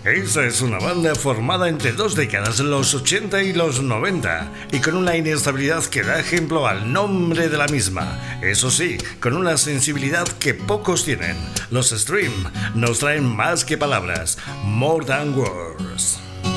Esa es una banda formada entre dos décadas, los 80 y los 90, y con una inestabilidad que da ejemplo al nombre de la misma. Eso sí, con una sensibilidad que pocos tienen. Los Stream nos traen más que palabras, More Than Words.